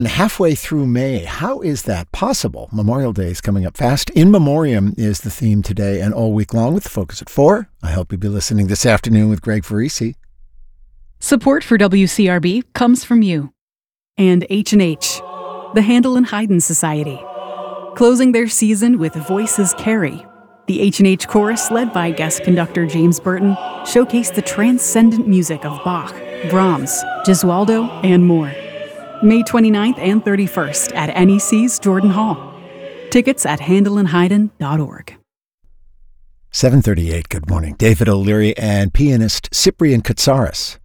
Halfway through May. How is that possible? Memorial Day is coming up fast. In Memoriam is the theme today and all week long with the focus at 4. I hope you'll be listening this afternoon with Greg Farisi. Support for WCRB comes from you. And H&H, the Handel and Haydn Society. Closing their season with Voices Carry. The H&H Chorus, led by guest conductor James Burton, showcased the transcendent music of Bach, Brahms, Gesualdo, and more. May 29th and 31st at NEC's Jordan Hall. Tickets at handelandhaydn.org. 7:38, good morning. David O'Leary and pianist Cyprian Katsaris